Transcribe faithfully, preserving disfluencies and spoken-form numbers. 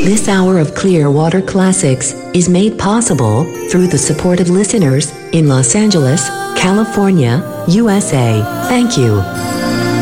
This hour of Clearwater Classics is made possible through the support of listeners in Los Angeles, California, U S A. Thank you.